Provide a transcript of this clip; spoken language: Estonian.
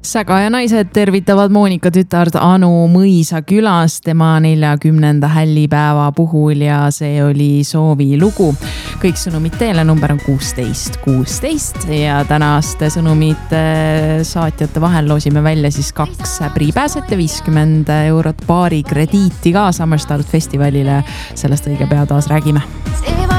Säga ja naised tervitavad Moonika tütard Anu Mõisa külas tema 40. hällipäeva puhul ja see oli soovi lugu. Kõik sõnumid teele, number on 16 ja tänaste sõnumite saatjate vahel loosime välja siis 2 priipääset ja 50 eurot baari krediiti ka Summer Start festivalile. Sellest õige pea taas räägime.